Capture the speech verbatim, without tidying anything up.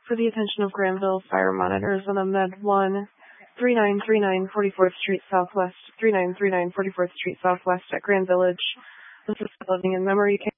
For the attention of Granville Fire Monitors on the Med one, thirty-nine thirty-nine forty-fourth Street Southwest, thirty-nine thirty-nine forty-fourth Street Southwest at Grand Village. This is living in memory.